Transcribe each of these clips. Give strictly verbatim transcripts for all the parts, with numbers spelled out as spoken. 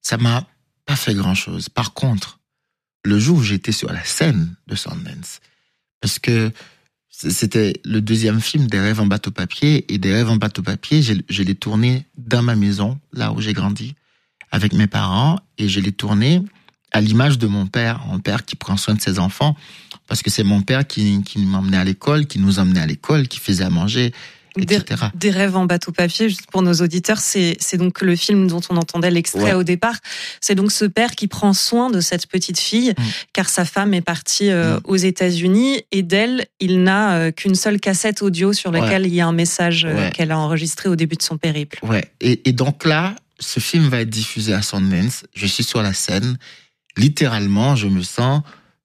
ça m'a pas fait grand-chose. Par contre, le jour où j'étais sur la scène de Sundance, parce que c'était le deuxième film des Rêves en bateau-papier, et des Rêves en bateau-papier, je, je l'ai tourné dans ma maison, là où j'ai grandi, avec mes parents, et je l'ai tourné à l'image de mon père, mon père qui prend soin de ses enfants, parce que c'est mon père qui, qui m'emmenait à l'école, qui nous emmenait à l'école, qui faisait à manger, et cetera. Des, des Rêves en bateau-papier, juste pour nos auditeurs, c'est, c'est donc le film dont on entendait l'extrait ouais. au départ. C'est donc ce père qui prend soin de cette petite fille, mmh. car sa femme est partie euh, mmh. aux États-Unis, et d'elle, il n'a euh, qu'une seule cassette audio sur laquelle ouais. il y a un message euh, ouais. qu'elle a enregistré au début de son périple. Ouais. Et, et donc là, ce film va être diffusé à Sundance. Je suis sur la scène. Littéralement, je me sens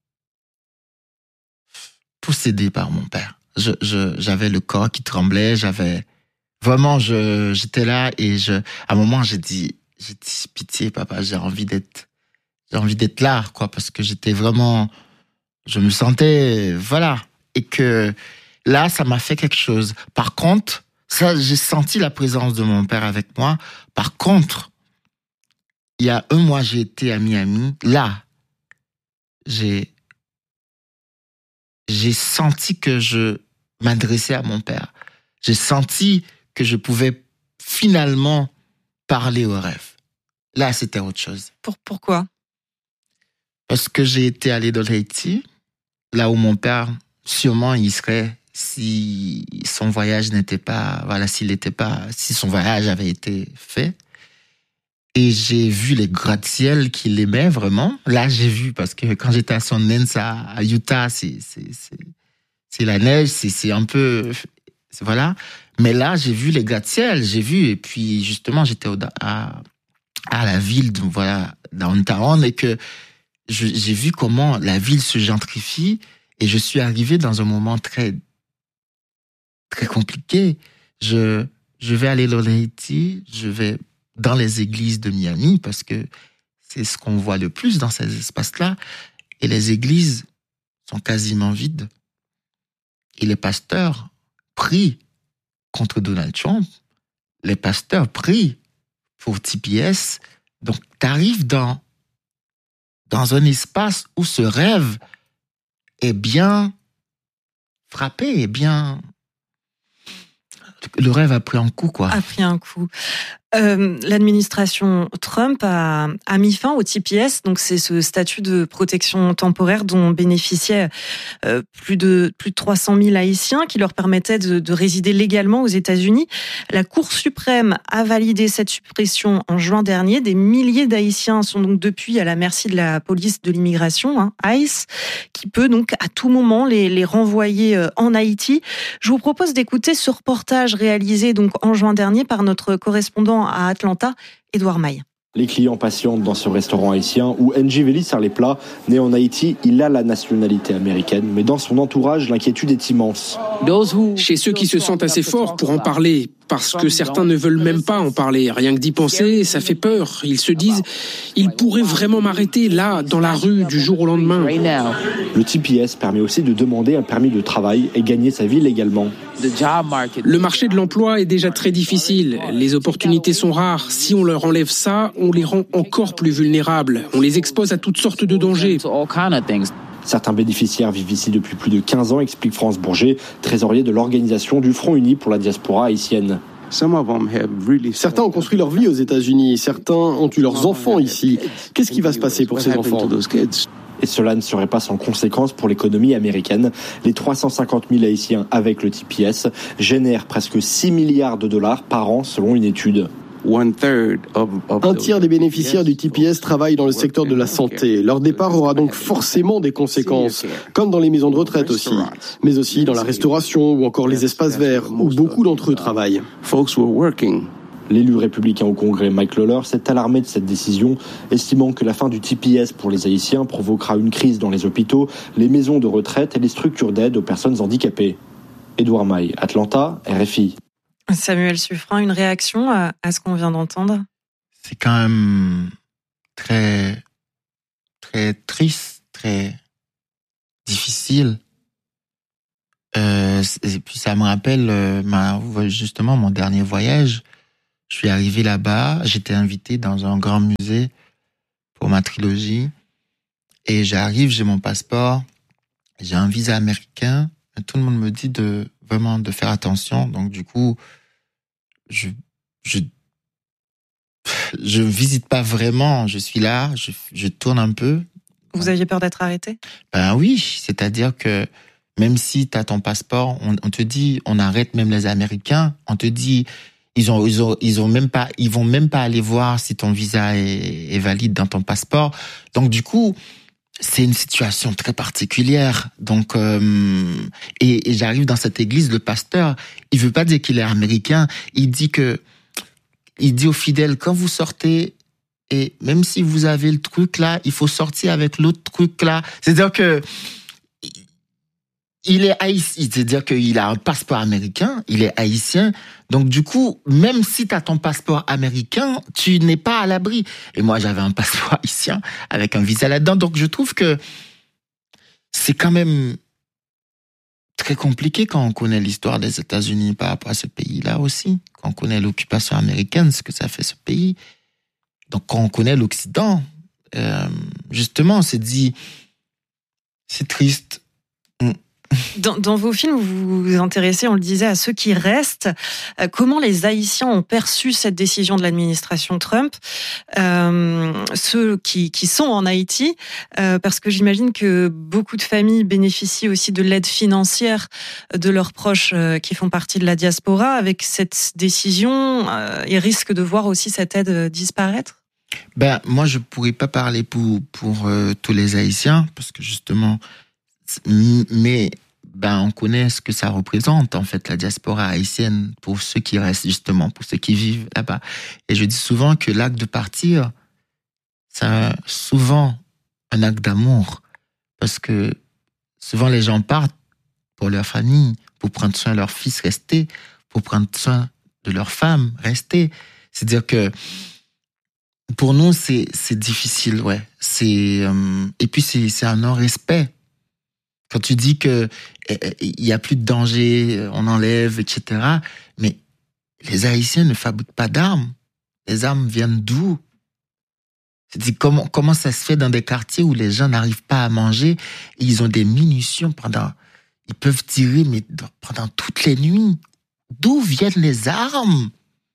possédé par mon père. Je, je, j'avais le corps qui tremblait, j'avais vraiment, je, j'étais là et je, à un moment, j'ai dit, j'ai dit, pitié, papa, j'ai envie d'être, j'ai envie d'être là, quoi, parce que j'étais vraiment, je me sentais, voilà, et que là, ça m'a fait quelque chose. Par contre, ça, j'ai senti la présence de mon père avec moi. Par contre, il y a un mois, j'ai été à Miami. Là, j'ai, j'ai senti que je m'adressais à mon père. J'ai senti que je pouvais finalement parler au rêve. Là, c'était autre chose. Pour, pourquoi? Parce que j'ai été allé dans Haïti, là où mon père, sûrement, il serait si son voyage n'était pas, voilà, s'il n'était pas, si son voyage avait été fait. Et j'ai vu les gratte-ciel qu'il aimait vraiment. Là, j'ai vu, parce que quand j'étais à Sundance, à Utah, c'est, c'est, c'est, c'est la neige, c'est, c'est un peu, c'est, voilà. Mais là, j'ai vu les gratte-ciel, j'ai vu, et puis justement, j'étais au, à, à la ville, donc voilà, downtown, et que je, j'ai vu comment la ville se gentrifie, et je suis arrivé dans un moment très, très compliqué. Je, je vais aller dans Haïti, je vais dans les églises de Miami, parce que c'est ce qu'on voit le plus dans ces espaces-là. Et les églises sont quasiment vides. Et les pasteurs prient contre Donald Trump. Les pasteurs prient pour T P S. Donc, tu arrives dans, dans un espace où ce rêve est bien frappé, est bien... Le rêve a pris un coup, quoi. A pris un coup. Euh, l'administration Trump a, a mis fin au T P S, donc c'est ce statut de protection temporaire dont bénéficiaient euh, plus de plus de trois cent mille Haïtiens, qui leur permettait de, de résider légalement aux États-Unis. La Cour suprême a validé cette suppression en juin dernier. Des milliers d'Haïtiens sont donc depuis à la merci de la police de l'immigration, hein, I C E, qui peut donc à tout moment les, les renvoyer en Haïti. Je vous propose d'écouter ce reportage réalisé donc en juin dernier par notre correspondant à Atlanta, Édouard Maille. Les clients patientent dans ce restaurant haïtien où Njiveli sert les plats. Né en Haïti, il a la nationalité américaine, mais dans son entourage, l'inquiétude est immense. Chez ceux qui se sentent assez forts pour en parler, parce que certains ne veulent même pas en parler. Rien que d'y penser, ça fait peur. Ils se disent, ils pourraient vraiment m'arrêter là, dans la rue, du jour au lendemain. Le T P S permet aussi de demander un permis de travail et gagner sa vie légalement. Le marché de l'emploi est déjà très difficile. Les opportunités sont rares. Si on leur enlève ça, on les rend encore plus vulnérables. On les expose à toutes sortes de dangers. Certains bénéficiaires vivent ici depuis plus de quinze ans, explique France Bourget, trésorier de l'organisation du Front Uni pour la diaspora haïtienne. Certains ont construit leur vie aux États-Unis, certains ont eu leurs enfants ici. Qu'est-ce qui va se passer pour ces enfants ? Et cela ne serait pas sans conséquence pour l'économie américaine. Les trois cent cinquante mille Haïtiens avec le T P S génèrent presque six milliards de dollars par an selon une étude. Un tiers des bénéficiaires du T P S travaillent dans le secteur de la santé. Leur départ aura donc forcément des conséquences, comme dans les maisons de retraite aussi, mais aussi dans la restauration ou encore les espaces verts, où beaucoup d'entre eux travaillent. L'élu républicain au Congrès, Mike Lawler, s'est alarmé de cette décision, estimant que la fin du T P S pour les Haïtiens provoquera une crise dans les hôpitaux, les maisons de retraite et les structures d'aide aux personnes handicapées. Édouard Maille, Atlanta, R F I. Samuel Suffren, une réaction à, à ce qu'on vient d'entendre? C'est quand même très, très triste, très difficile. Euh, et puis ça me rappelle euh, ma, justement mon dernier voyage. Je suis arrivé là-bas, j'étais invité dans un grand musée pour ma trilogie. Et j'arrive, j'ai mon passeport, j'ai un visa américain. Et tout le monde me dit de vraiment de faire attention. Donc du coup, je je je visite pas vraiment. Je suis là, je je tourne un peu. Vous aviez peur d'être arrêté ? Ben oui, c'est-à-dire que même si tu as ton passeport, on, on te dit, on arrête même les Américains, on te dit, ils ont, ils ont, ils ont même pas, ils vont même pas aller voir si ton visa est, est valide dans ton passeport. Donc du coup, c'est une situation très particulière. Donc euh, et, et j'arrive dans cette église, le pasteur, il veut pas dire qu'il est américain, il dit que, il dit aux fidèles, quand vous sortez, et même si vous avez le truc là, il faut sortir avec l'autre truc là. C'est-à-dire que il est haïtien, c'est-à-dire qu'il a un passeport américain, il est haïtien. Donc du coup, même si tu as ton passeport américain, tu n'es pas à l'abri. Et moi, j'avais un passeport haïtien avec un visa là-dedans. Donc je trouve que c'est quand même très compliqué quand on connaît l'histoire des États-Unis par rapport à ce pays-là aussi. Quand on connaît l'occupation américaine, ce que ça fait ce pays. Donc quand on connaît l'Occident, euh, justement, on s'est dit, c'est triste. Dans, dans vos films, vous vous intéressez, on le disait, à ceux qui restent. Euh, comment les Haïtiens ont perçu cette décision de l'administration Trump, euh, ceux qui, qui sont en Haïti, euh, parce que j'imagine que beaucoup de familles bénéficient aussi de l'aide financière de leurs proches euh, qui font partie de la diaspora. Avec cette décision, euh, ils risquent de voir aussi cette aide disparaître ? Ben, moi, je pourrais pas parler pour, pour euh, tous les Haïtiens, parce que justement, mais ben on connaît ce que ça représente en fait la diaspora haïtienne pour ceux qui restent justement, pour ceux qui vivent là-bas. Et je dis souvent que l'acte de partir, c'est souvent un acte d'amour, parce que souvent les gens partent pour leur famille, pour prendre soin de leur fils restés, pour prendre soin de leur femme restée. C'est-à-dire que pour nous c'est c'est difficile, ouais. C'est euh, et puis c'est c'est un non-respect. Quand tu dis que il y a plus de danger, on enlève, et cetera. Mais les Haïtiens ne fabriquent pas d'armes. Les armes viennent d'où? C'est-à-dire comment comment ça se fait dans des quartiers où les gens n'arrivent pas à manger et ils ont des munitions pendant, ils peuvent tirer mais pendant toutes les nuits. D'où viennent les armes?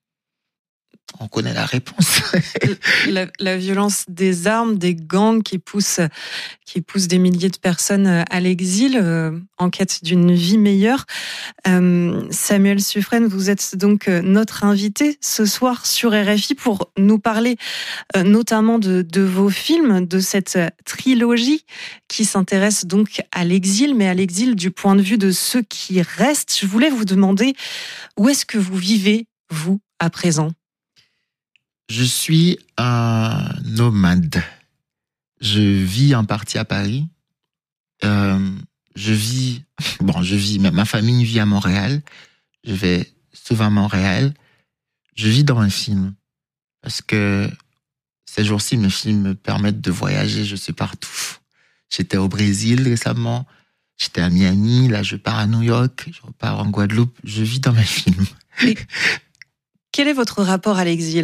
On connaît la réponse. la, la violence des armes, des gangs qui poussent, qui poussent des milliers de personnes à l'exil, euh, en quête d'une vie meilleure. Euh, Samuel Suffren, vous êtes donc notre invité ce soir sur R F I pour nous parler euh, notamment de, de vos films, de cette trilogie qui s'intéresse donc à l'exil, mais à l'exil du point de vue de ceux qui restent. Je voulais vous demander où est-ce que vous vivez, vous, à présent ? Je suis un nomade. Je vis en partie à Paris. Euh, je vis, bon, je vis, ma famille vit à Montréal. Je vais souvent à Montréal. Je vis dans un film parce que ces jours-ci, mes films me permettent de voyager. Je suis partout. J'étais au Brésil récemment. J'étais à Miami. Là, je pars à New York. Je repars en Guadeloupe. Je vis dans mes films. Et quel est votre rapport à l'exil ?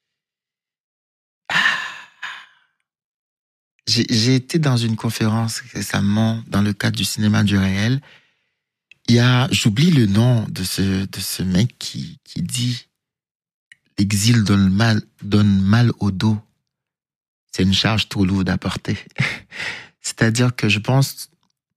J'ai, j'ai été dans une conférence récemment dans le cadre du cinéma du réel. Il y a, j'oublie le nom de ce de ce mec qui qui dit l'exil donne mal donne mal au dos. C'est une charge trop lourde à porter. C'est-à-dire que je pense,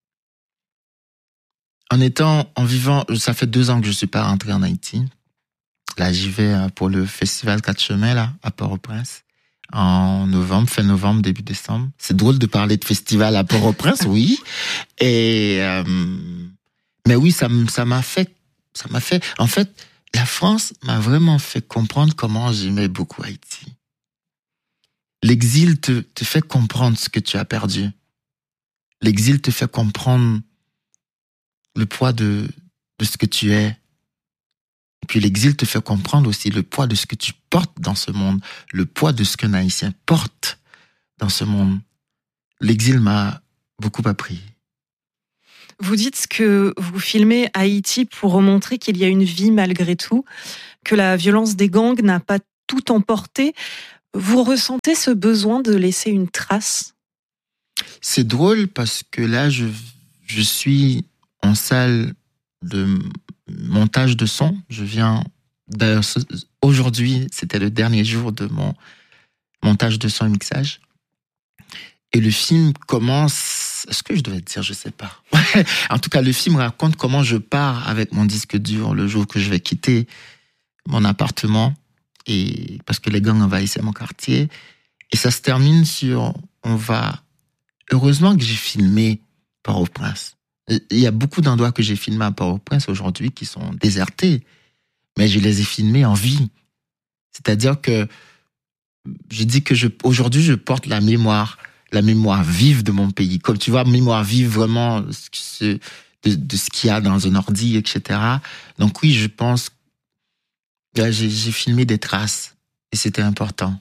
en étant, en vivant, ça fait deux ans que je suis pas rentré en Haïti. Là, j'y vais pour le festival Quatre Chemins là à Port-au-Prince. En novembre, fin novembre, début décembre. C'est drôle de parler de festival à Port-au-Prince, oui. Et euh, mais oui, ça ça m'a fait, ça m'a fait. En fait, la France m'a vraiment fait comprendre comment j'aimais beaucoup Haïti. L'exil te te fait comprendre ce que tu as perdu. L'exil te fait comprendre le poids de de ce que tu es. Et puis l'exil te fait comprendre aussi le poids de ce que tu portes dans ce monde, le poids de ce qu'un Haïtien porte dans ce monde. L'exil m'a beaucoup appris. Vous dites que vous filmez Haïti pour montrer qu'il y a une vie malgré tout, que la violence des gangs n'a pas tout emporté. Vous ressentez ce besoin de laisser une trace ? C'est drôle parce que là, je, je suis en salle de montage de son. Je viens... D'ailleurs, aujourd'hui, c'était le dernier jour de mon montage de son et mixage. Et le film commence... Est-ce que je devais te dire? Je sais pas. En tout cas, le film raconte comment je pars avec mon disque dur le jour que je vais quitter mon appartement, et parce que les gangs envahissaient mon quartier. Et ça se termine sur... On va... Heureusement que j'ai filmé Port-au-Prince. Il y a beaucoup d'endroits que j'ai filmés à Port-au-Prince aujourd'hui qui sont désertés. Mais je les ai filmés en vie. C'est-à-dire que je dis que je, aujourd'hui, je porte la mémoire, la mémoire vive de mon pays. Comme tu vois, mémoire vive vraiment ce, de, de ce qu'il y a dans un ordi, et cetera. Donc oui, je pense que j'ai, j'ai filmé des traces et c'était important.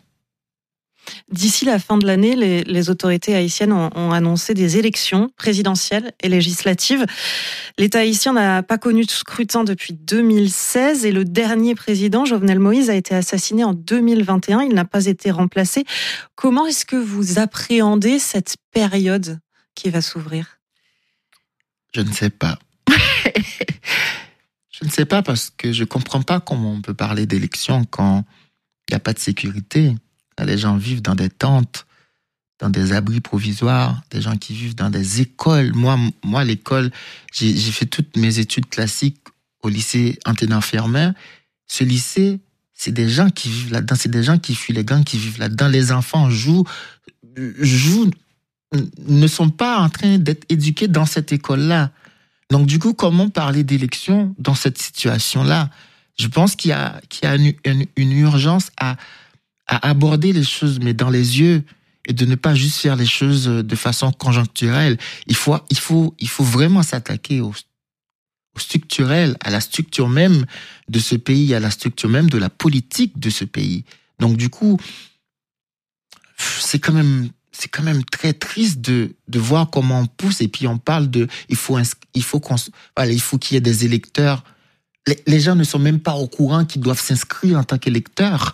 D'ici la fin de l'année, les, les autorités haïtiennes ont, ont annoncé des élections présidentielles et législatives. L'État haïtien n'a pas connu de scrutin depuis deux mille seize et le dernier président, Jovenel Moïse, a été assassiné en deux mille vingt et un. Il n'a pas été remplacé. Comment est-ce que vous appréhendez cette période qui va s'ouvrir ? Je ne sais pas. Je ne sais pas parce que je ne comprends pas comment on peut parler d'élections quand il n'y a pas de sécurité. Les gens vivent dans des tentes, dans des abris provisoires, des gens qui vivent dans des écoles. Moi, moi l'école, j'ai, j'ai fait toutes mes études classiques au lycée Anténan-Fermin. Ce lycée, c'est des gens qui vivent là-dedans, c'est des gens qui fuient les gangs, qui vivent là-dedans. Les enfants jouent, jouent, ne sont pas en train d'être éduqués dans cette école-là. Donc, du coup, comment parler d'élection dans cette situation-là ? Je pense qu'il y a, qu'il y a une, une, une urgence à à aborder les choses, mais dans les yeux, et de ne pas juste faire les choses de façon conjoncturelle. Il faut, il faut, il faut vraiment s'attaquer au, au structurel, à la structure même de ce pays, à la structure même de la politique de ce pays. Donc, du coup, c'est quand même, c'est quand même très triste de, de voir comment on pousse, et puis on parle de, il faut, il faut qu'on, voilà, il faut qu'il y ait des électeurs. Les, les gens ne sont même pas au courant qu'ils doivent s'inscrire en tant qu'électeurs.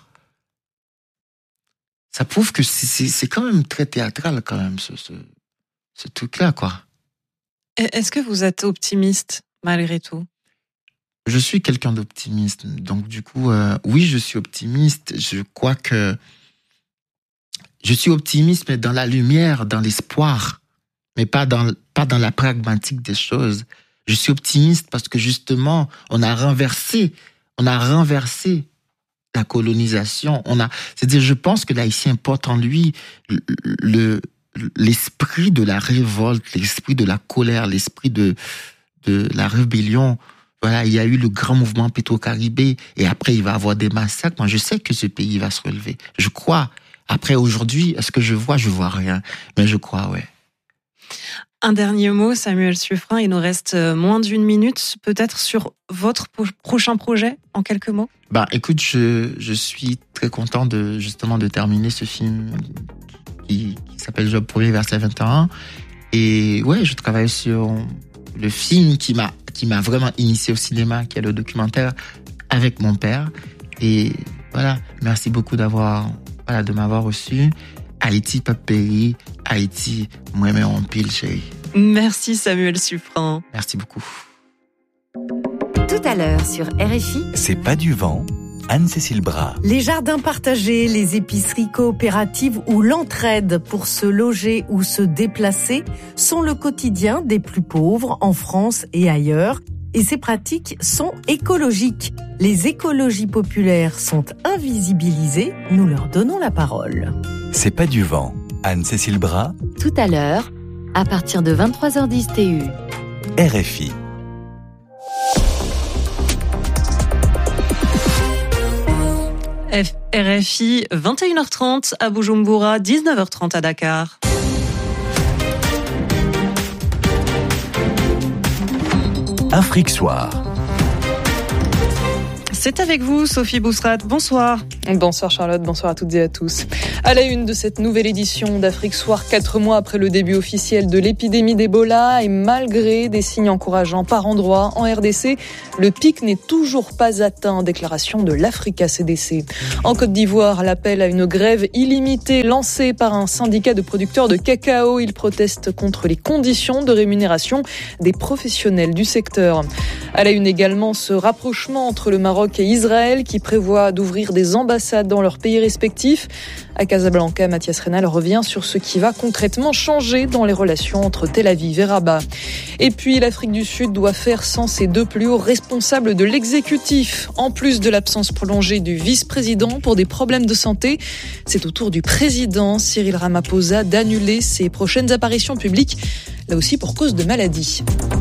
Ça prouve que c'est, c'est, c'est quand même très théâtral, quand même, ce, ce, ce truc-là, quoi. Est-ce que vous êtes optimiste, malgré tout ? Je suis quelqu'un d'optimiste. Donc, du coup, euh, oui, je suis optimiste. Je crois que... Je suis optimiste, mais dans la lumière, dans l'espoir, mais pas dans, pas dans la pragmatique des choses. Je suis optimiste parce que, justement, on a renversé, on a renversé la colonisation. On a, c'est-à-dire, je pense que l'Haïtien porte en lui le, le, l'esprit de la révolte, l'esprit de la colère, l'esprit de, de la rébellion. Voilà, il y a eu le grand mouvement Petro-Caribé et après, il va y avoir des massacres. Moi, je sais que ce pays va se relever. Je crois. Après, aujourd'hui, est-ce que je vois? Je vois rien. Mais je crois, ouais. Un dernier mot, Samuel Suffren, il nous reste moins d'une minute, peut-être sur votre pro- prochain projet, en quelques mots. Bah, écoute, je, je suis très content de, justement, de terminer ce film qui, qui s'appelle Job pour lui, verset vingt et un. Et ouais, je travaille sur le film qui m'a, qui m'a vraiment initié au cinéma, qui est le documentaire Avec mon père. Et voilà, merci beaucoup d'avoir, voilà, de m'avoir reçu. Haïti, pas péri. Haïti, moi, mais on pile, chérie. Merci Samuel Suffren. Merci beaucoup. Tout à l'heure sur R F I. C'est pas du vent. Anne-Cécile Bras. Les jardins partagés, les épiceries coopératives ou l'entraide pour se loger ou se déplacer sont le quotidien des plus pauvres en France et ailleurs. Et ces pratiques sont écologiques. Les écologies populaires sont invisibilisées. Nous leur donnons la parole. C'est pas du vent. Anne-Cécile Bras. Tout à l'heure, à partir de vingt-trois heures dix T U. R F I. F- R F I, vingt et une heures trente à Bujumbura, dix-neuf heures trente à Dakar. Afrique Soir. C'est avec vous, Sophie Bousrat. Bonsoir. Bonsoir Charlotte, bonsoir à toutes et à tous. À la une de cette nouvelle édition d'Afrique Soir, quatre mois après le début officiel de l'épidémie d'Ebola et malgré des signes encourageants par endroits en R D C, le pic n'est toujours pas atteint, déclaration de l'Africa C D C. En Côte d'Ivoire, l'appel à une grève illimitée lancé par un syndicat de producteurs de cacao. Il proteste contre les conditions de rémunération des professionnels du secteur. À la une également, ce rapprochement entre le Maroc et Israël qui prévoit d'ouvrir des ambassades dans leurs pays respectifs. À Casablanca, Mathias Reynal revient sur ce qui va concrètement changer dans les relations entre Tel Aviv et Rabat. Et puis, l'Afrique du Sud doit faire sans ses deux plus hauts responsables de l'exécutif. En plus de l'absence prolongée du vice-président pour des problèmes de santé, c'est au tour du président Cyril Ramaphosa d'annuler ses prochaines apparitions publiques, là aussi pour cause de maladie.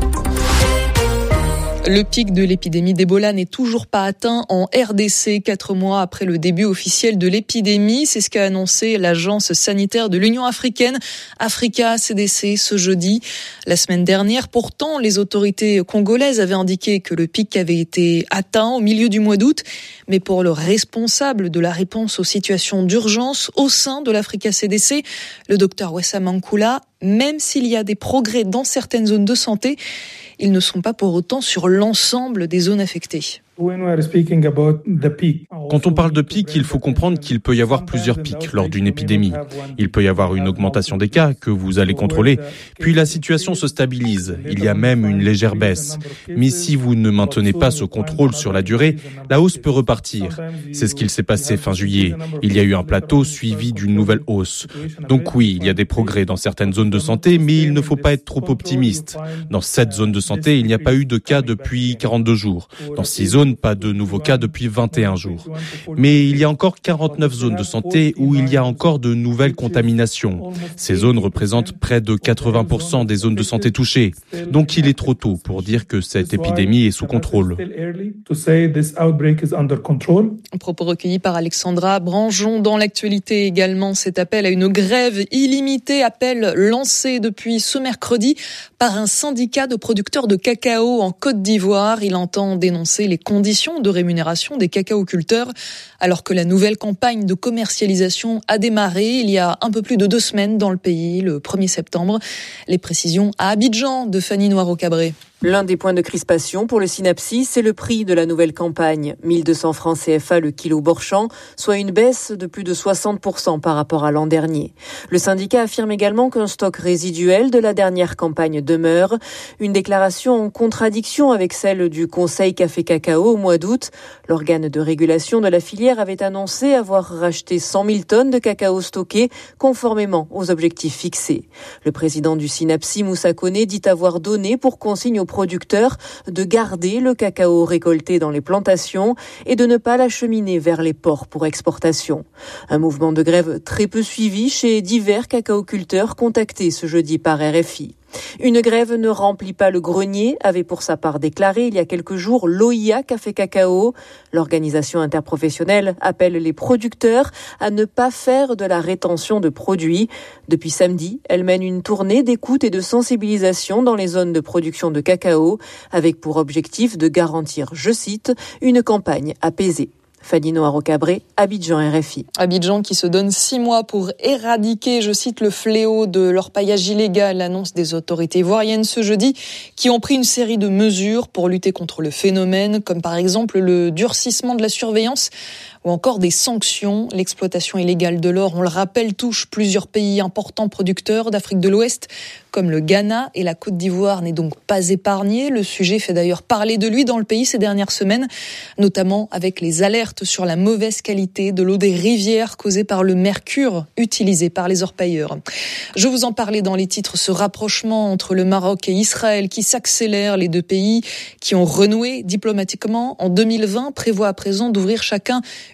Le pic de l'épidémie d'Ebola n'est toujours pas atteint en R D C, quatre mois après le début officiel de l'épidémie. C'est ce qu'a annoncé l'agence sanitaire de l'Union africaine, Africa C D C, ce jeudi. La semaine dernière, pourtant, les autorités congolaises avaient indiqué que le pic avait été atteint au milieu du mois d'août. Mais pour le responsable de la réponse aux situations d'urgence au sein de l'Africa C D C, le docteur Wessam Ankula, même s'il y a des progrès dans certaines zones de santé, ils ne sont pas pour autant sur l'ensemble des zones affectées. Quand on parle de pic, il faut comprendre qu'il peut y avoir plusieurs pics lors d'une épidémie. Il peut y avoir une augmentation des cas que vous allez contrôler, puis la situation se stabilise. Il y a même une légère baisse. Mais si vous ne maintenez pas ce contrôle sur la durée, la hausse peut repartir. C'est ce qu'il s'est passé fin juillet. Il y a eu un plateau suivi d'une nouvelle hausse. Donc oui, il y a des progrès dans certaines zones de santé, mais il ne faut pas être trop optimiste. Dans sept zones de santé, il n'y a pas eu de cas depuis quarante-deux jours. Dans six zones, pas de nouveaux cas depuis vingt et un jours. Mais il y a encore quarante-neuf zones de santé où il y a encore de nouvelles contaminations. Ces zones représentent près de quatre-vingts pour cent des zones de santé touchées. Donc il est trop tôt pour dire que cette épidémie est sous contrôle. Propos recueillis par Alexandra Branjon. Dans l'actualité également, cet appel à une grève illimitée, appel lancé depuis ce mercredi par un syndicat de producteurs de cacao en Côte d'Ivoire. Il entend dénoncer les conditions de rémunération des cacaoculteurs alors que la nouvelle campagne de commercialisation a démarré il y a un peu plus de deux semaines dans le pays, le premier septembre. Les précisions à Abidjan de Fanny Noiro-Cabré. L'un des points de crispation pour le Synapsis, c'est le prix de la nouvelle campagne. mille deux cents francs C F A le kilo Borchamp, soit une baisse de plus de soixante pour cent par rapport à l'an dernier. Le syndicat affirme également qu'un stock résiduel de la dernière campagne demeure. Une déclaration en contradiction avec celle du Conseil Café Cacao au mois d'août. L'organe de régulation de la filière avait annoncé avoir racheté cent mille tonnes de cacao stocké conformément aux objectifs fixés. Le président du Synapsis, Moussa Koné, dit avoir donné pour consigne aux producteurs de garder le cacao récolté dans les plantations et de ne pas l'acheminer vers les ports pour exportation. Un mouvement de grève très peu suivi chez divers cacaoculteurs contactés ce jeudi par R F I. Une grève ne remplit pas le grenier, avait pour sa part déclaré il y a quelques jours l'O I A Café Cacao. L'organisation interprofessionnelle appelle les producteurs à ne pas faire de la rétention de produits. Depuis samedi, elle mène une tournée d'écoute et de sensibilisation dans les zones de production de cacao, avec pour objectif de garantir, je cite, une campagne apaisée. Fanny Noiro-Cabré, Abidjan R F I. Abidjan qui se donne six mois pour éradiquer, je cite, le fléau de l'orpaillage illégal, l'annonce des autorités ivoiriennes ce jeudi, qui ont pris une série de mesures pour lutter contre le phénomène, comme par exemple le durcissement de la surveillance ou encore des sanctions. L'exploitation illégale de l'or, on le rappelle, touche plusieurs pays importants producteurs d'Afrique de l'Ouest, comme le Ghana, et la Côte d'Ivoire n'est donc pas épargnée. Le sujet fait d'ailleurs parler de lui dans le pays ces dernières semaines, notamment avec les alertes sur la mauvaise qualité de l'eau des rivières causée par le mercure utilisé par les orpailleurs. Je vous en parlais dans les titres, ce rapprochement entre le Maroc et Israël qui s'accélère. Les deux pays qui ont renoué diplomatiquement en deux mille vingt prévoient à présent d'ouvrir chacun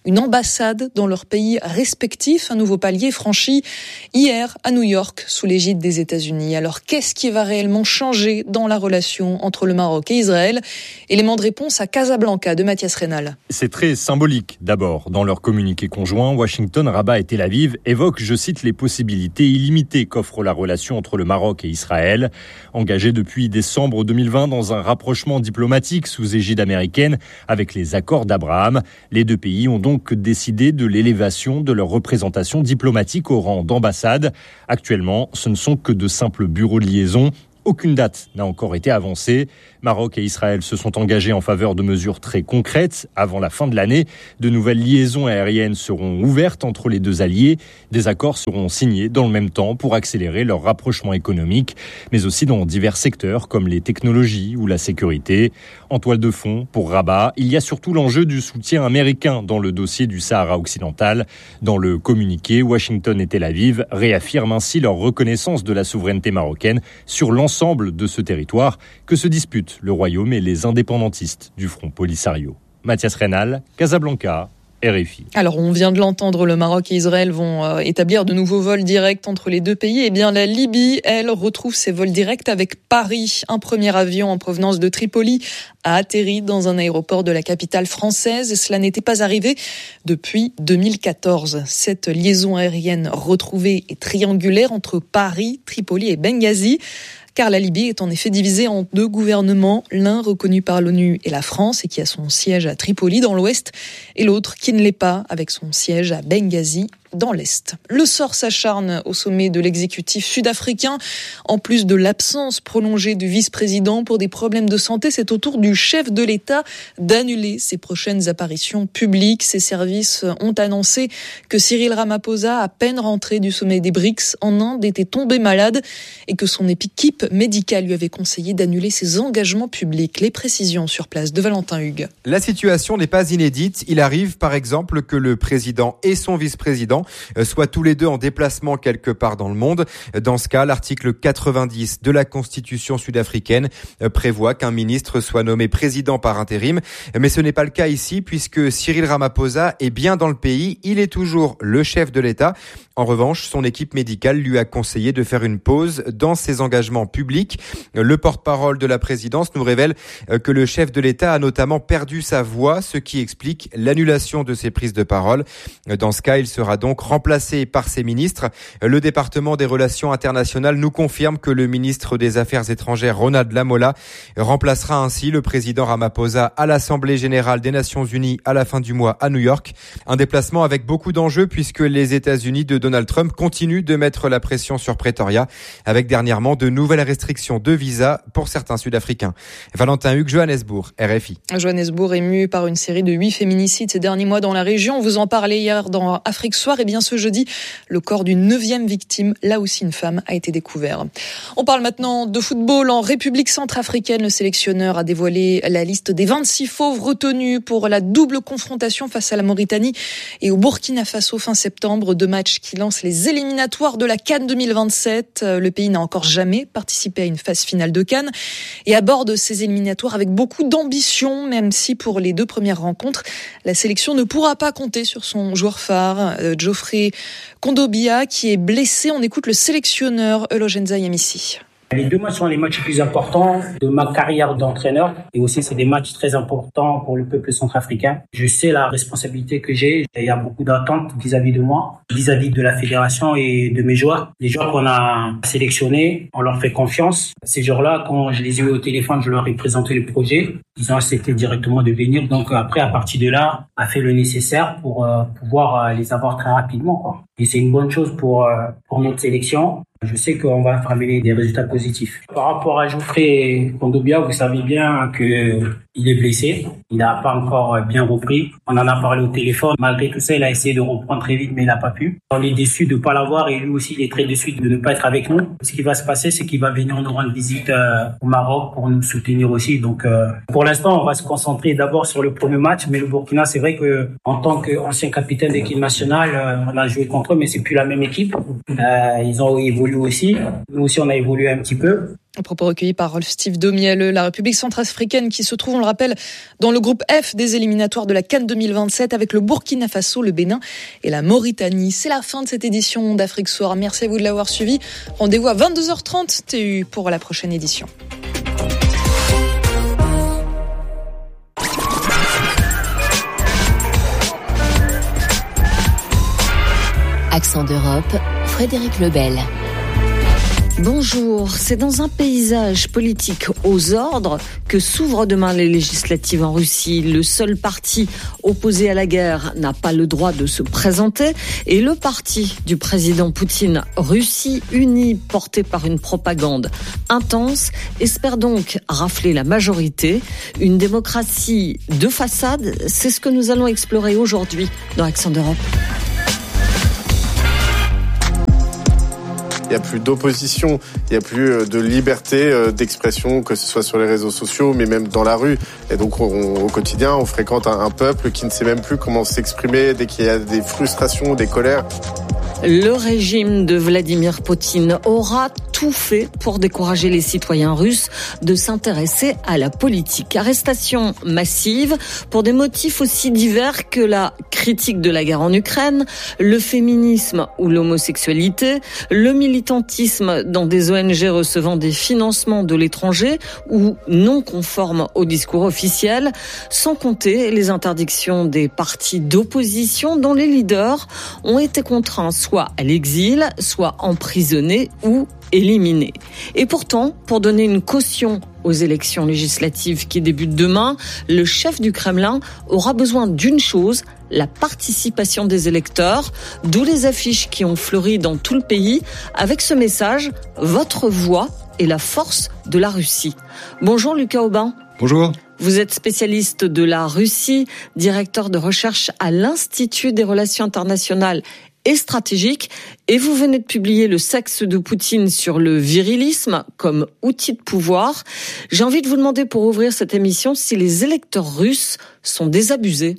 une ambassade dans leur pays respectif. Un nouveau palier franchi hier à New York sous l'égide des États-Unis. Alors qu'est-ce qui va réellement changer dans la relation entre le Maroc et Israël? Élément de réponse à Casablanca de Mathias Reynal. C'est très symbolique. D'abord, dans leur communiqué conjoint, Washington, Rabat et Tel Aviv évoquent, je cite, les possibilités illimitées qu'offre la relation entre le Maroc et Israël. Engagée depuis décembre deux mille vingt dans un rapprochement diplomatique sous égide américaine avec les accords d'Abraham, les deux pays ont donc décidé de l'élévation de leur représentation diplomatique au rang d'ambassade. Actuellement, ce ne sont que de simples bureaux de liaison. Aucune date n'a encore été avancée. Maroc et Israël se sont engagés en faveur de mesures très concrètes. Avant la fin de l'année, de nouvelles liaisons aériennes seront ouvertes entre les deux alliés. Des accords seront signés dans le même temps pour accélérer leur rapprochement économique, mais aussi dans divers secteurs comme les technologies ou la sécurité. En toile de fond, pour Rabat, il y a surtout l'enjeu du soutien américain dans le dossier du Sahara occidental. Dans le communiqué, Washington et Tel Aviv réaffirment ainsi leur reconnaissance de la souveraineté marocaine sur l'ensemble de ce territoire que se disputent le Royaume et les indépendantistes du Front Polisario. Mathias Reynal, Casablanca, R F I. Alors, on vient de l'entendre, le Maroc et Israël vont euh, établir de nouveaux vols directs entre les deux pays. Eh bien, la Libye, elle, retrouve ses vols directs avec Paris. Un premier avion en provenance de Tripoli a atterri dans un aéroport de la capitale française. Et cela n'était pas arrivé depuis deux mille quatorze. Cette liaison aérienne retrouvée est triangulaire entre Paris, Tripoli et Benghazi. Car la Libye est en effet divisée en deux gouvernements, l'un reconnu par l'ONU et la France et qui a son siège à Tripoli dans l'ouest, et l'autre qui ne l'est pas avec son siège à Benghazi dans l'Est. Le sort s'acharne au sommet de l'exécutif sud-africain. En plus de l'absence prolongée du vice-président pour des problèmes de santé, c'est au tour du chef de l'État d'annuler ses prochaines apparitions publiques. Ses services ont annoncé que Cyril Ramaphosa, à peine rentré du sommet des BRICS en Inde, était tombé malade et que son équipe médicale lui avait conseillé d'annuler ses engagements publics. Les précisions sur place de Valentin Hugues. La situation n'est pas inédite. Il arrive par exemple que le président et son vice-président soient tous les deux en déplacement quelque part dans le monde. Dans ce cas, l'article quatre-vingt-dix de la Constitution sud-africaine prévoit qu'un ministre soit nommé président par intérim. Mais ce n'est pas le cas ici puisque Cyril Ramaphosa est bien dans le pays. Il est toujours le chef de l'État. En revanche, son équipe médicale lui a conseillé de faire une pause dans ses engagements publics. Le porte-parole de la présidence nous révèle que le chef de l'État a notamment perdu sa voix, ce qui explique l'annulation de ses prises de parole. Dans ce cas, il sera donc remplacé par ses ministres. Le département des relations internationales nous confirme que le ministre des Affaires étrangères, Ronald Lamola, remplacera ainsi le président Ramaphosa à l'Assemblée générale des Nations unies à la fin du mois à New York. Un déplacement avec beaucoup d'enjeux puisque les États-Unis de Donald Trump continuent de mettre la pression sur Pretoria avec dernièrement de nouvelles restrictions de visa pour certains Sud-Africains. Valentin Hugues, Johannesburg, R F I. Johannesburg ému par une série de huit féminicides ces derniers mois dans la région. On vous en parlait hier dans Afrique Soir. Et bien ce jeudi, le corps d'une neuvième victime, là aussi une femme, a été découvert. On parle maintenant de football. En République centrafricaine, le sélectionneur a dévoilé la liste des vingt-six fauves retenus pour la double confrontation face à la Mauritanie et au Burkina Faso fin septembre. Deux matchs qui lancent les éliminatoires de la CAN deux mille vingt-sept. Le pays n'a encore jamais participé à une phase finale de CAN et aborde ces éliminatoires avec beaucoup d'ambition, même si pour les deux premières rencontres, la sélection ne pourra pas compter sur son joueur phare, Geoffrey Kondobia, qui est blessé. On écoute le sélectionneur Eulogenza Yamissi. Les deux matchs sont les matchs les plus importants de ma carrière d'entraîneur et aussi c'est des matchs très importants pour le peuple centrafricain. Je sais la responsabilité que j'ai. Il y a beaucoup d'attentes vis-à-vis de moi, vis-à-vis de la fédération et de mes joueurs. Les joueurs qu'on a sélectionnés, on leur fait confiance. Ces joueurs-là, quand je les ai eu au téléphone, je leur ai présenté le projet. Ils ont accepté directement de venir. Donc après, à partir de là, on a fait le nécessaire pour euh, pouvoir euh, les avoir très rapidement, quoi. Et c'est une bonne chose pour euh, pour notre sélection. Je sais qu'on va ramener des résultats positifs. Par rapport à Geoffrey Kondobia, vous savez bien que il est blessé. Il n'a pas encore bien repris. On en a parlé au téléphone. Malgré tout ça, il a essayé de reprendre très vite, mais il n'a pas pu. On est déçus de ne pas l'avoir et lui aussi, il est très déçu de ne pas être avec nous. Ce qui va se passer, c'est qu'il va venir nous rendre visite euh, au Maroc pour nous soutenir aussi. Donc, euh, pour l'instant, on va se concentrer d'abord sur le premier match. Mais le Burkina, c'est vrai que en tant qu'ancien capitaine d'équipe nationale, euh, on a joué contre eux, mais c'est plus la même équipe. Euh, ils ont évolué aussi. Nous aussi, on a évolué un petit peu. Un propos recueilli par Rolf-Steve Domiele. La République centrafricaine qui se trouve, on le rappelle, dans le groupe F des éliminatoires de la CAN deux mille vingt-sept avec le Burkina Faso, le Bénin et la Mauritanie. C'est la fin de cette édition d'Afrique Soir. Merci à vous de l'avoir suivi. Rendez-vous à vingt-deux heures trente T U pour la prochaine édition. Accent d'Europe, Frédéric Lebel. Bonjour, c'est dans un paysage politique aux ordres que s'ouvrent demain les législatives en Russie. Le seul parti opposé à la guerre n'a pas le droit de se présenter et le parti du président Poutine, Russie unie, porté par une propagande intense, espère donc rafler la majorité. Une démocratie de façade, c'est ce que nous allons explorer aujourd'hui dans Accent d'Europe. Il n'y a plus d'opposition, il n'y a plus de liberté d'expression, que ce soit sur les réseaux sociaux, mais même dans la rue. Et donc, on, au quotidien, on fréquente un, un peuple qui ne sait même plus comment s'exprimer dès qu'il y a des frustrations, des colères. Le régime de Vladimir Poutine aura tout fait pour décourager les citoyens russes de s'intéresser à la politique. Arrestation massive pour des motifs aussi divers que la critique de la guerre en Ukraine, le féminisme ou l'homosexualité, le militantisme dans des O N G recevant des financements de l'étranger ou non conformes au discours officiel, sans compter les interdictions des partis d'opposition dont les leaders ont été contraints soit à l'exil, soit emprisonnés ou éliminés. Et pourtant, pour donner une caution aux élections législatives qui débutent demain, le chef du Kremlin aura besoin d'une chose, la participation des électeurs, d'où les affiches qui ont fleuri dans tout le pays avec ce message « Votre voix est la force de la Russie ». Bonjour Lucas Aubin. Bonjour. Vous êtes spécialiste de la Russie, directeur de recherche à l'Institut des relations internationales et stratégique, et vous venez de publier Le sexe de Poutine sur le virilisme comme outil de pouvoir. J'ai envie de vous demander pour ouvrir cette émission si les électeurs russes sont désabusés.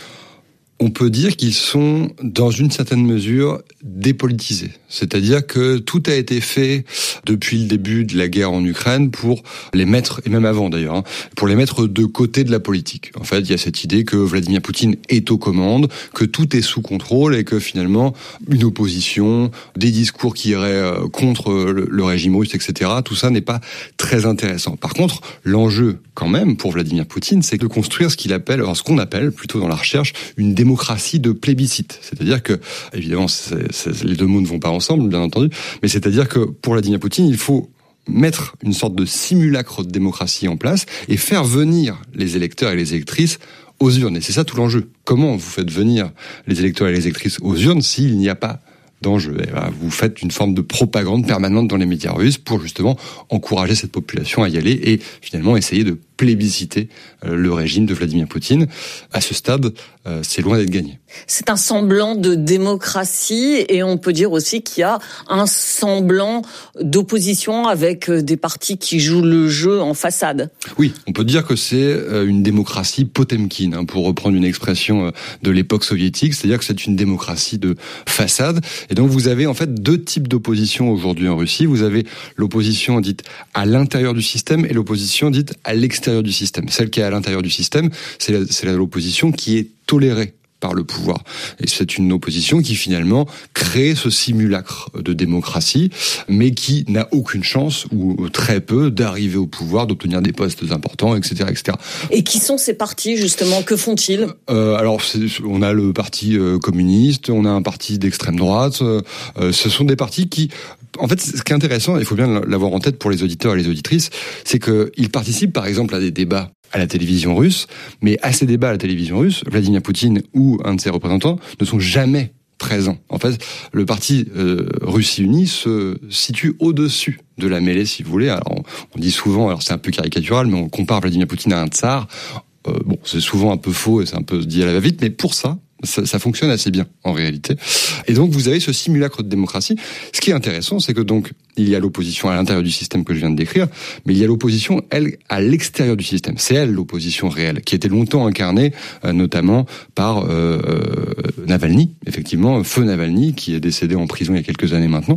On peut dire qu'ils sont, dans une certaine mesure, dépolitisés. C'est-à-dire que tout a été fait depuis le début de la guerre en Ukraine pour les mettre, et même avant d'ailleurs, hein, pour les mettre de côté de la politique. En fait, il y a cette idée que Vladimir Poutine est aux commandes, que tout est sous contrôle et que finalement, une opposition, des discours qui iraient contre le régime russe, et cetera, tout ça n'est pas très intéressant. Par contre, l'enjeu, quand même, pour Vladimir Poutine, c'est de construire ce qu'il appelle, alors ce qu'on appelle, plutôt dans la recherche, une démocratie démocratie de plébiscite. C'est-à-dire que, évidemment, c'est, c'est, les deux mots ne vont pas ensemble, bien entendu, mais c'est-à-dire que pour Vladimir Poutine, il faut mettre une sorte de simulacre de démocratie en place et faire venir les électeurs et les électrices aux urnes. Et c'est ça tout l'enjeu. Comment vous faites venir les électeurs et les électrices aux urnes s'il n'y a pas d'enjeu? Et voilà, vous faites une forme de propagande permanente dans les médias russes pour justement encourager cette population à y aller et finalement essayer de plébisciter le régime de Vladimir Poutine. À ce stade, c'est loin d'être gagné. C'est un semblant de démocratie et on peut dire aussi qu'il y a un semblant d'opposition avec des partis qui jouent le jeu en façade. Oui, on peut dire que c'est une démocratie Potemkine, hein, pour reprendre une expression de l'époque soviétique, c'est-à-dire que c'est une démocratie de façade. Et donc vous avez en fait deux types d'opposition aujourd'hui en Russie. Vous avez l'opposition dite à l'intérieur du système et l'opposition dite à l'extérieur du système. Celle qui est à l'intérieur du système, c'est, la, c'est l'opposition qui est tolérée par le pouvoir. Et c'est une opposition qui finalement crée ce simulacre de démocratie, mais qui n'a aucune chance, ou très peu, d'arriver au pouvoir, d'obtenir des postes importants, et cetera, et cetera. Et qui sont ces partis, justement? Que font-ils? euh, Alors, c'est, on a le parti euh, communiste, on a un parti d'extrême droite. Euh, ce sont des partis qui... En fait, ce qui est intéressant, il faut bien l'avoir en tête pour les auditeurs et les auditrices, c'est qu'ils participent, par exemple, à des débats à la télévision russe, mais à ces débats à la télévision russe, Vladimir Poutine ou un de ses représentants ne sont jamais présents. En fait, le parti euh, Russie Unie se situe au-dessus de la mêlée, si vous voulez. Alors, on, on dit souvent, alors c'est un peu caricatural, mais on compare Vladimir Poutine à un tsar. Euh, bon, c'est souvent un peu faux et c'est un peu dit à la va-vite, mais pour ça, Ça, ça fonctionne assez bien en réalité. Et donc vous avez ce simulacre de démocratie. Ce qui est intéressant, c'est que donc il y a l'opposition à l'intérieur du système que je viens de décrire, mais il y a l'opposition, elle, à l'extérieur du système. C'est elle l'opposition réelle, qui était longtemps incarnée euh, notamment par euh, euh, Navalny, effectivement, feu Navalny, qui est décédé en prison il y a quelques années maintenant.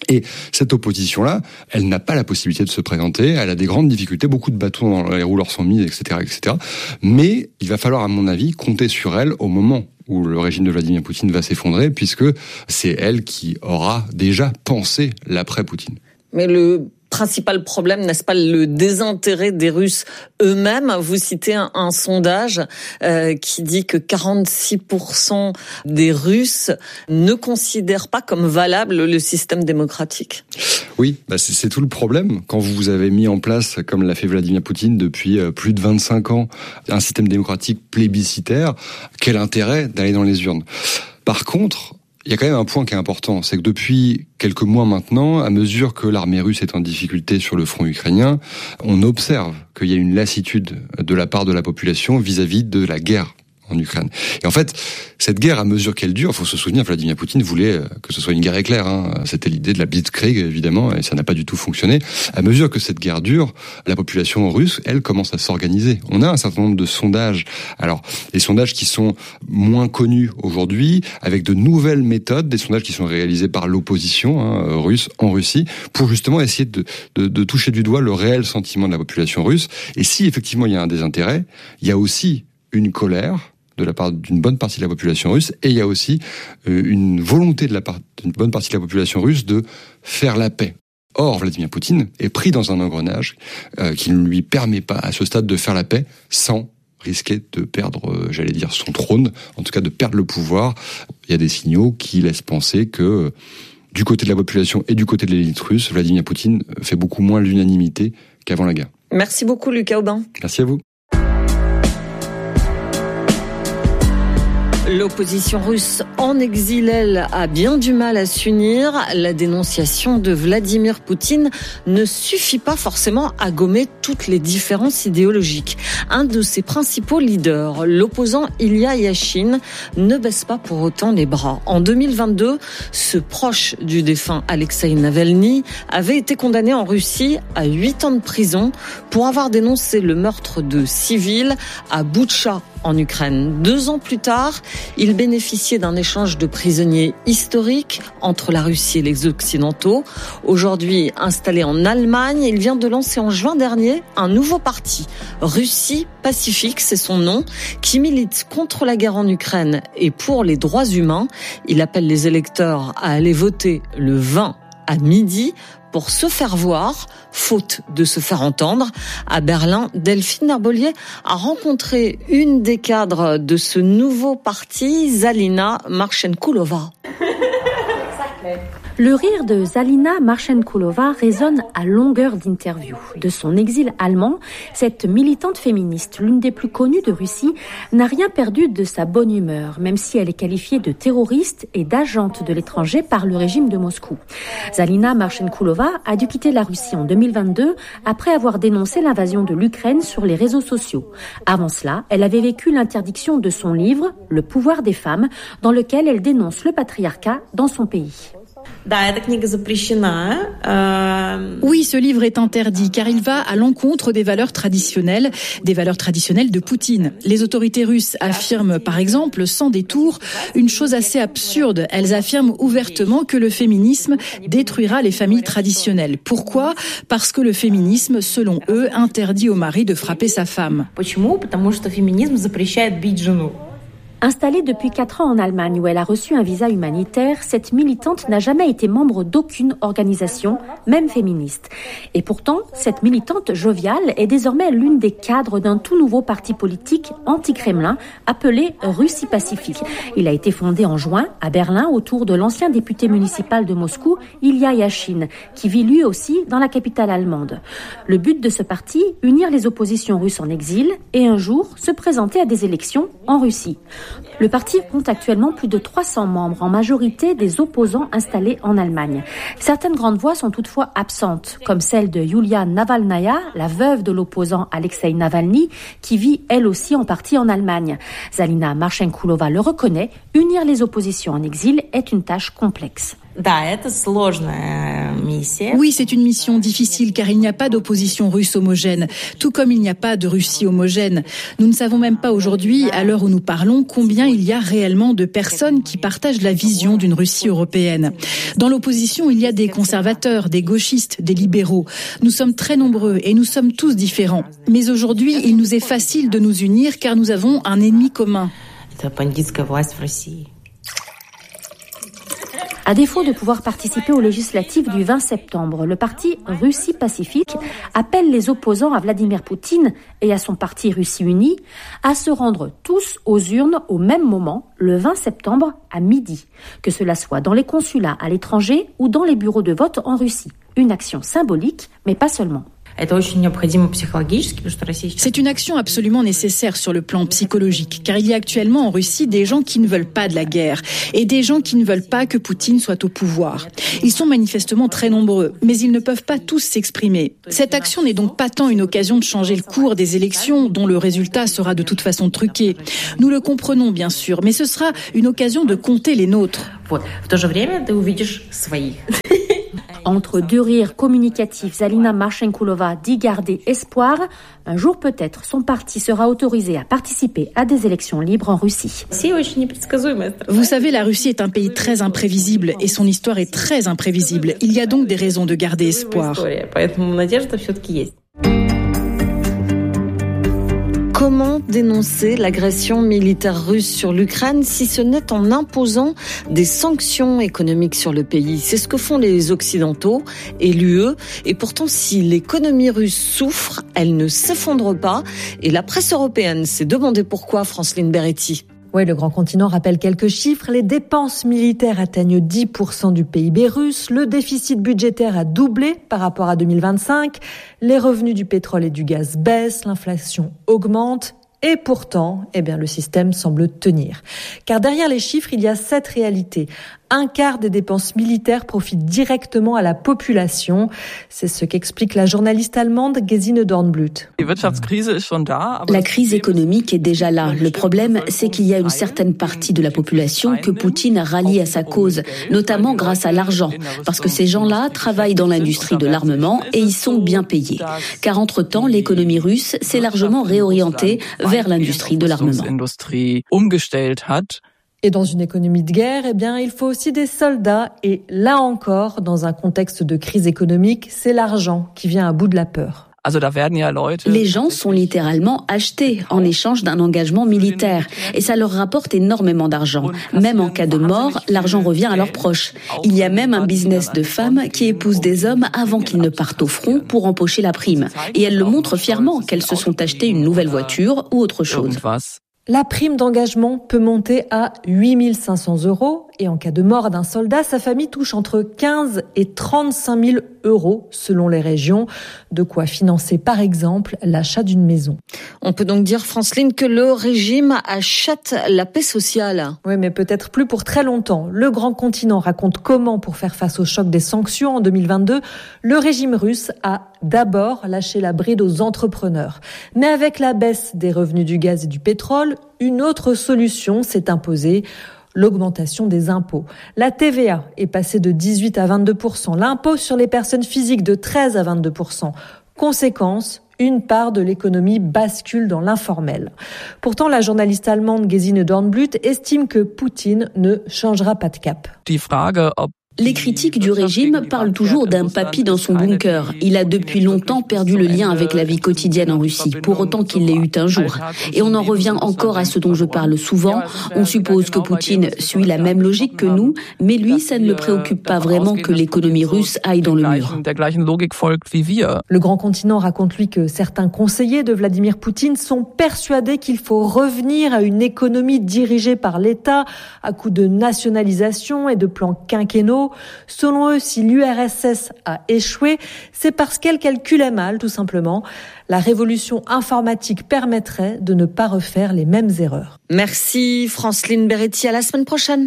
Et cette opposition-là, elle n'a pas la possibilité de se présenter, elle a des grandes difficultés, beaucoup de bâtons dans les roues leur sont mis, et cetera, et cetera. Mais il va falloir, à mon avis, compter sur elle au moment où le régime de Vladimir Poutine va s'effondrer, puisque c'est elle qui aura déjà pensé l'après-Poutine. Mais le principal problème, n'est-ce pas, le désintérêt des Russes eux-mêmes? Vous citez un, un sondage euh, qui dit que quarante-six pour cent des Russes ne considèrent pas comme valable le système démocratique. Oui, bah c'est, c'est tout le problème. Quand vous avez mis en place, comme l'a fait Vladimir Poutine depuis plus de vingt-cinq ans, un système démocratique plébiscitaire, quel intérêt d'aller dans les urnes? Par contre, il y a quand même un point qui est important, c'est que depuis quelques mois maintenant, à mesure que l'armée russe est en difficulté sur le front ukrainien, on observe qu'il y a une lassitude de la part de la population vis-à-vis de la guerre en Ukraine. Et en fait, cette guerre, à mesure qu'elle dure, il faut se souvenir, Vladimir Poutine voulait que ce soit une guerre éclair. Hein. C'était l'idée de la Blitzkrieg, évidemment, et ça n'a pas du tout fonctionné. À mesure que cette guerre dure, la population russe, elle, commence à s'organiser. On a un certain nombre de sondages. Alors, des sondages qui sont moins connus aujourd'hui, avec de nouvelles méthodes, des sondages qui sont réalisés par l'opposition hein, russe en Russie, pour justement essayer de, de, de toucher du doigt le réel sentiment de la population russe. Et si effectivement il y a un désintérêt, il y a aussi une colère de la part d'une bonne partie de la population russe, et il y a aussi euh, une volonté de la part d'une bonne partie de la population russe de faire la paix. Or, Vladimir Poutine est pris dans un engrenage euh, qui ne lui permet pas, à ce stade, de faire la paix sans risquer de perdre, euh, j'allais dire, son trône, en tout cas de perdre le pouvoir. Il y a des signaux qui laissent penser que, euh, du côté de la population et du côté de l'élite russe, Vladimir Poutine fait beaucoup moins l'unanimité qu'avant la guerre. Merci beaucoup, Lucas Aubin. Merci à vous. L'opposition russe en exil, elle, a bien du mal à s'unir. La dénonciation de Vladimir Poutine ne suffit pas forcément à gommer toutes les différences idéologiques. Un de ses principaux leaders, l'opposant Ilya Yashin, ne baisse pas pour autant les bras. En deux mille vingt-deux, ce proche du défunt Alexeï Navalny avait été condamné en Russie à huit ans de prison pour avoir dénoncé le meurtre de civils à Boutcha, en Ukraine. Deux ans plus tard, il bénéficiait d'un échange de prisonniers historiques entre la Russie et les Occidentaux. Aujourd'hui installé en Allemagne, il vient de lancer en juin dernier un nouveau parti, Russie Pacifique, c'est son nom, qui milite contre la guerre en Ukraine et pour les droits humains. Il appelle les électeurs à aller voter le vingt à midi pour se faire voir, faute de se faire entendre. À Berlin, Delphine Herbolier a rencontré une des cadres de ce nouveau parti, Zalina Marchenkoulova. Le rire de Zalina Marchenkoulova résonne à longueur d'interview. De son exil allemand, cette militante féministe, l'une des plus connues de Russie, n'a rien perdu de sa bonne humeur, même si elle est qualifiée de terroriste et d'agente de l'étranger par le régime de Moscou. Zalina Marchenkoulova a dû quitter la Russie en deux mille vingt-deux après avoir dénoncé l'invasion de l'Ukraine sur les réseaux sociaux. Avant cela, elle avait vécu l'interdiction de son livre « Le pouvoir des femmes », dans lequel elle dénonce le patriarcat dans son pays. Oui, ce livre est interdit car il va à l'encontre des valeurs traditionnelles, des valeurs traditionnelles de Poutine. Les autorités russes affirment par exemple, sans détour, une chose assez absurde. Elles affirment ouvertement que le féminisme détruira les familles traditionnelles. Pourquoi ? Parce que le féminisme, selon eux, interdit au mari de frapper sa femme. Installée depuis quatre ans en Allemagne où elle a reçu un visa humanitaire, cette militante n'a jamais été membre d'aucune organisation, même féministe. Et pourtant, cette militante joviale est désormais l'une des cadres d'un tout nouveau parti politique anti-Kremlin appelé Russie Pacifique. Il a été fondé en juin à Berlin autour de l'ancien député municipal de Moscou, Ilya Yashin, qui vit lui aussi dans la capitale allemande. Le but de ce parti, unir les oppositions russes en exil et un jour se présenter à des élections en Russie. Le parti compte actuellement plus de trois cents membres, en majorité des opposants installés en Allemagne. Certaines grandes voix sont toutefois absentes, comme celle de Yulia Navalnaya, la veuve de l'opposant Alexeï Navalny, qui vit elle aussi en partie en Allemagne. Zalina Marchenkoulova le reconnaît, unir les oppositions en exil est une tâche complexe. Oui, c'est une mission difficile car il n'y a pas d'opposition russe homogène, tout comme il n'y a pas de Russie homogène. Nous ne savons même pas aujourd'hui, à l'heure où nous parlons, combien il y a réellement de personnes qui partagent la vision d'une Russie européenne. Dans l'opposition, il y a des conservateurs, des gauchistes, des libéraux. Nous sommes très nombreux et nous sommes tous différents. Mais aujourd'hui, il nous est facile de nous unir car nous avons un ennemi commun. À défaut de pouvoir participer aux législatives du vingt septembre, le parti Russie Pacifique appelle les opposants à Vladimir Poutine et à son parti Russie Unie à se rendre tous aux urnes au même moment, le vingt septembre à midi, que cela soit dans les consulats à l'étranger ou dans les bureaux de vote en Russie. Une action symbolique, mais pas seulement. C'est une action absolument nécessaire sur le plan psychologique, car il y a actuellement en Russie des gens qui ne veulent pas de la guerre et des gens qui ne veulent pas que Poutine soit au pouvoir. Ils sont manifestement très nombreux, mais ils ne peuvent pas tous s'exprimer. Cette action n'est donc pas tant une occasion de changer le cours des élections, dont le résultat sera de toute façon truqué. Nous le comprenons bien sûr, mais ce sera une occasion de compter les nôtres. Entre deux rires communicatifs, Zalina Marchenkoulova dit garder espoir. Un jour peut-être, son parti sera autorisé à participer à des élections libres en Russie. Vous savez, la Russie est un pays très imprévisible et son histoire est très imprévisible. Il y a donc des raisons de garder espoir. Comment dénoncer l'agression militaire russe sur l'Ukraine si ce n'est en imposant des sanctions économiques sur le pays? C'est ce que font les Occidentaux et l'U E. Et pourtant, si l'économie russe souffre, elle ne s'effondre pas. Et la presse européenne s'est demandé pourquoi, Franceline Beretti. Oui, le grand continent rappelle quelques chiffres. Les dépenses militaires atteignent dix pour cent du P I B russe. Le déficit budgétaire a doublé par rapport à deux mille vingt-cinq. Les revenus du pétrole et du gaz baissent. L'inflation augmente. Et pourtant, eh bien, le système semble tenir. Car derrière les chiffres, il y a cette réalité. Un quart des dépenses militaires profitent directement à la population. C'est ce qu'explique la journaliste allemande Gesine Dornbluth. La crise économique est déjà là. Le problème, c'est qu'il y a une certaine partie de la population que Poutine rallie à sa cause, notamment grâce à l'argent, parce que ces gens-là travaillent dans l'industrie de l'armement et y sont bien payés. Car entre-temps, l'économie russe s'est largement réorientée vers l'industrie de l'armement. Et dans une économie de guerre, eh bien, il faut aussi des soldats. Et là encore, dans un contexte de crise économique, c'est l'argent qui vient à bout de la peur. Les gens sont littéralement achetés en échange d'un engagement militaire et ça leur rapporte énormément d'argent. Même en cas de mort, l'argent revient à leurs proches. Il y a même un business de femmes qui épousent des hommes avant qu'ils ne partent au front pour empocher la prime. Et elles le montrent fièrement qu'elles se sont achetées une nouvelle voiture ou autre chose. La prime d'engagement peut monter à huit mille cinq cents euros et en cas de mort d'un soldat, sa famille touche entre quinze et trente-cinq mille euros selon les régions. De quoi financer par exemple l'achat d'une maison. On peut donc dire, Franceline, que le régime achète la paix sociale. Oui, mais peut-être plus pour très longtemps. Le grand continent raconte comment, pour faire face au choc des sanctions en deux mille vingt-deux, le régime russe a d'abord lâché la bride aux entrepreneurs. Mais avec la baisse des revenus du gaz et du pétrole, une autre solution s'est imposée, l'augmentation des impôts. La T V A est passée de dix-huit à vingt-deux pour cent, l'impôt sur les personnes physiques de treize à vingt-deux pour cent. Conséquence, une part de l'économie bascule dans l'informel. Pourtant, la journaliste allemande Gesine Dornbluth estime que Poutine ne changera pas de cap. Les critiques du régime parlent toujours d'un papy dans son bunker. Il a depuis longtemps perdu le lien avec la vie quotidienne en Russie, pour autant qu'il l'ait eu un jour. Et on en revient encore à ce dont je parle souvent. On suppose que Poutine suit la même logique que nous, mais lui, ça ne le préoccupe pas vraiment que l'économie russe aille dans le mur. Le grand continent raconte, lui, que certains conseillers de Vladimir Poutine sont persuadés qu'il faut revenir à une économie dirigée par l'État à coup de nationalisation et de plans quinquennaux. Selon eux, si l'U R S S a échoué, c'est parce qu'elle calculait mal, tout simplement. La révolution informatique permettrait de ne pas refaire les mêmes erreurs. Merci Franceline Beretti, à la semaine prochaine.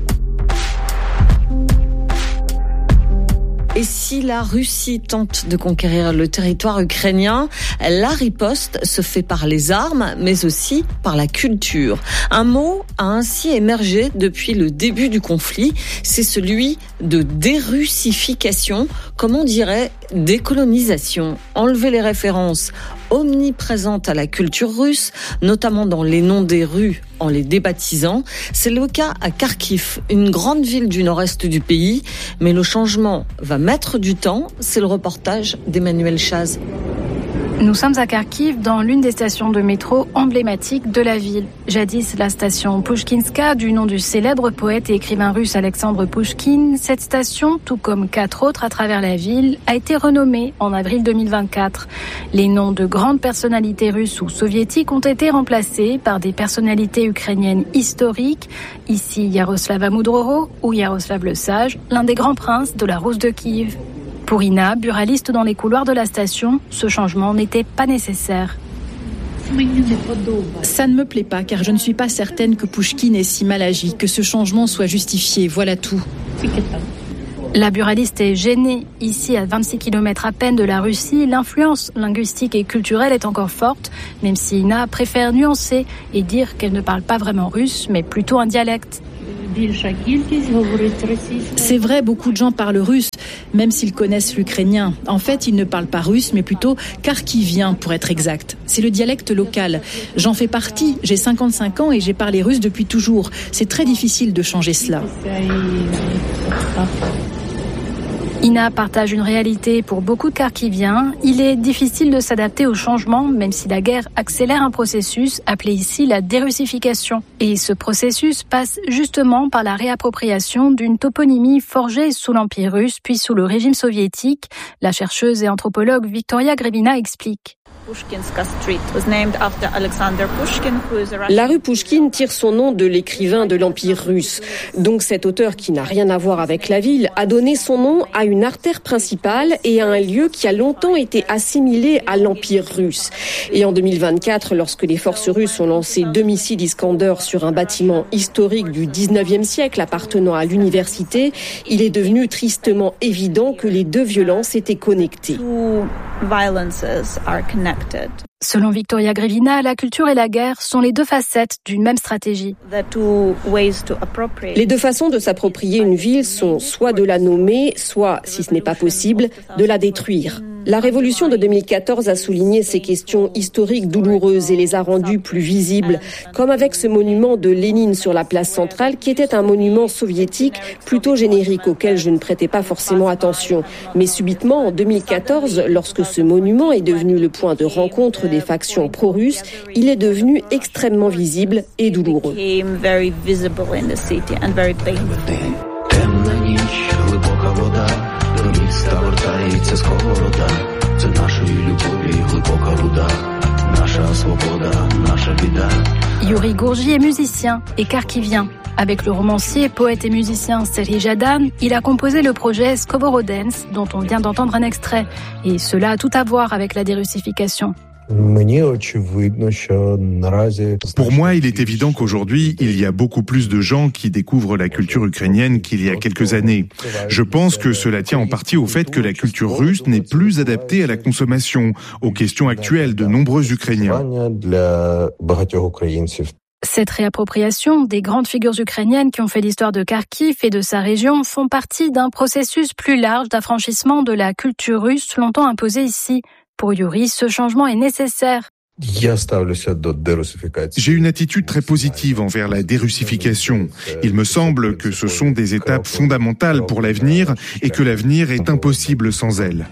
Et si la Russie tente de conquérir le territoire ukrainien, la riposte se fait par les armes, mais aussi par la culture. Un mot a ainsi émergé depuis le début du conflit, c'est celui de dérussification, comme on dirait, décolonisation, enlever les références omniprésentes à la culture russe, notamment dans les noms des rues en les débaptisant. C'est le cas à Kharkiv, une grande ville du nord-est du pays, mais le changement va mettre du temps. C'est le reportage d'Emmanuel Chaz. Nous sommes à Kharkiv, dans l'une des stations de métro emblématiques de la ville. Jadis la station Pouchkinska, du nom du célèbre poète et écrivain russe Alexandre Pouchkine, cette station, tout comme quatre autres à travers la ville, a été renommée en avril deux mille vingt-quatre. Les noms de grandes personnalités russes ou soviétiques ont été remplacés par des personnalités ukrainiennes historiques. Ici Yaroslav Amudrovo ou Yaroslav le Sage, l'un des grands princes de la Rousse de Kiev. Pour Ina, buraliste dans les couloirs de la station, ce changement n'était pas nécessaire. Ça ne me plaît pas, car je ne suis pas certaine que Pouchkine ait si mal agi, que ce changement soit justifié, voilà tout. La buraliste est gênée. Ici, à vingt-six kilomètres à peine de la Russie, l'influence linguistique et culturelle est encore forte, même si Ina préfère nuancer et dire qu'elle ne parle pas vraiment russe, mais plutôt un dialecte. C'est vrai, beaucoup de gens parlent russe, même s'ils connaissent l'ukrainien. En fait, ils ne parlent pas russe, mais plutôt kharkivien, pour être exact. C'est le dialecte local. J'en fais partie, j'ai cinquante-cinq ans et j'ai parlé russe depuis toujours. C'est très difficile de changer cela. Ina partage une réalité pour beaucoup de Kharkiviens. Il est difficile de s'adapter au changement, même si la guerre accélère un processus appelé ici la dérussification. Et ce processus passe justement par la réappropriation d'une toponymie forgée sous l'Empire russe, puis sous le régime soviétique. La chercheuse et anthropologue Victoria Grevina explique. La rue Pouchkine tire son nom de l'écrivain de l'Empire russe. Donc cet auteur, qui n'a rien à voir avec la ville, a donné son nom à une artère principale et à un lieu qui a longtemps été assimilé à l'Empire russe. Et en deux mille vingt-quatre, lorsque les forces russes ont lancé deux missiles Iskander sur un bâtiment historique du dix-neuvième siècle appartenant à l'université, il est devenu tristement évident que les deux violences étaient connectées. Selon Victoria Grevina, la culture et la guerre sont les deux facettes d'une même stratégie. Les deux façons de s'approprier une ville sont soit de la nommer, soit, si ce n'est pas possible, de la détruire. La révolution de deux mille quatorze a souligné ces questions historiques douloureuses et les a rendues plus visibles, comme avec ce monument de Lénine sur la place centrale, qui était un monument soviétique plutôt générique auquel je ne prêtais pas forcément attention. Mais subitement, en deux mille quatorze, lorsque ce monument est devenu le point de rencontre des factions pro-russes, il est devenu extrêmement visible et douloureux. Yuri Gourgi est musicien et kharkivien. Avec le romancier, poète et musicien Serhii Jadan, il a composé le projet Skororodets, dont on vient d'entendre un extrait. Et cela a tout à voir avec la dérussification. Pour moi, il est évident qu'aujourd'hui, il y a beaucoup plus de gens qui découvrent la culture ukrainienne qu'il y a quelques années. Je pense que cela tient en partie au fait que la culture russe n'est plus adaptée à la consommation, aux questions actuelles de nombreux Ukrainiens. Cette réappropriation des grandes figures ukrainiennes qui ont fait l'histoire de Kharkiv et de sa région font partie d'un processus plus large d'affranchissement de la culture russe longtemps imposée ici. Pour Yuri, ce changement est nécessaire. J'ai une attitude très positive envers la dérussification. Il me semble que ce sont des étapes fondamentales pour l'avenir et que l'avenir est impossible sans elles.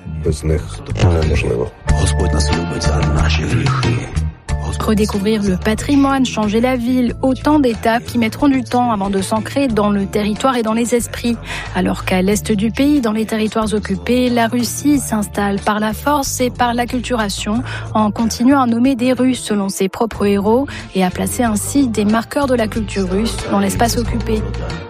Redécouvrir le patrimoine, changer la ville, autant d'étapes qui mettront du temps avant de s'ancrer dans le territoire et dans les esprits. Alors qu'à l'est du pays, dans les territoires occupés, la Russie s'installe par la force et par l'acculturation, en continuant à nommer des rues selon ses propres héros et à placer ainsi des marqueurs de la culture russe dans l'espace occupé.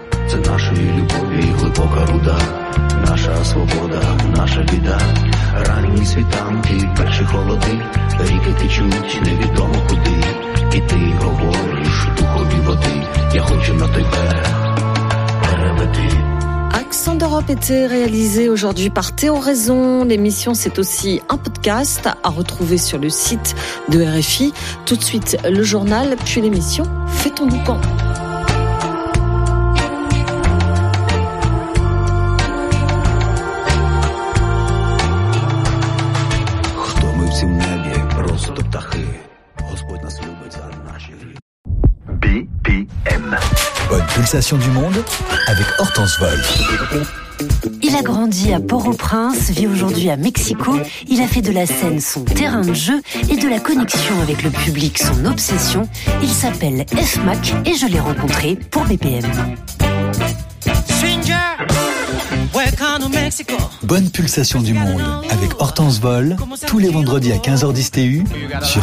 Ранні світанки, перші холоди, ріки течуть невідомо куди. І ти говориш духові води, я хочу на той берег переведи. Accent d'Europe était réalisé aujourd'hui par Théo Raison. L'émission, c'est aussi un podcast à retrouver sur le site de R F I. Tout de suite, le journal, puis l'émission Fais ton boucan. pulsations du monde avec Hortense Vol. Il a grandi à Port-au-Prince, vit aujourd'hui à Mexico. Il a fait de la scène son terrain de jeu et de la connexion avec le public son obsession. Il s'appelle F Mac et je l'ai rencontré pour B P M. Bonne pulsation du monde avec Hortense Vol tous les vendredis à quinze heures dix T U sur